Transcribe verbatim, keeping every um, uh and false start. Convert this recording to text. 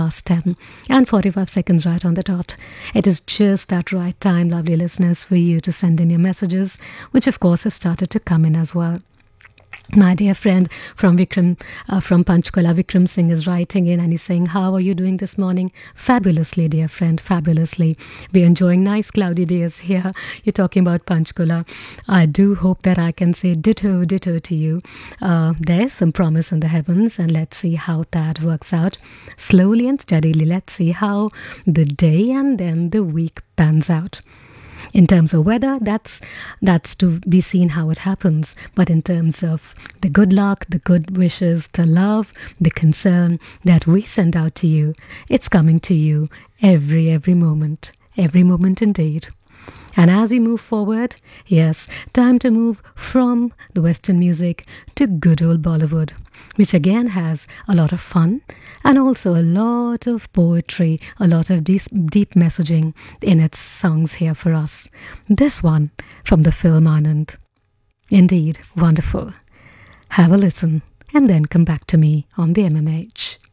past ten and forty-five seconds right on the dot. It is just that right time, lovely listeners, for you to send in your messages, which of course have started to come in as well. My dear friend from Vikram, uh, from Panchkula, Vikram Singh is writing in and he's saying, how are you doing this morning? Fabulously, dear friend, fabulously. We're enjoying nice cloudy days here. You're talking about Panchkula. I do hope that I can say ditto, ditto to you. Uh, there's some promise in the heavens, and let's see how that works out. Slowly and steadily, let's see how the day and then the week pans out. In terms of weather, that's that's to be seen how it happens. But in terms of the good luck, the good wishes, the love, the concern that we send out to you, it's coming to you every, every moment. Every moment indeed. And as we move forward, yes, time to move from the Western music to good old Bollywood, which again has a lot of fun and also a lot of poetry, a lot of deep, deep messaging in its songs here for us. This one from the film Anand. Indeed, wonderful. Have a listen and then come back to me on the M M H.